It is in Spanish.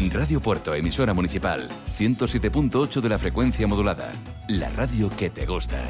Radio Puerto, emisora municipal, 107.8 de la frecuencia modulada. La radio que te gusta.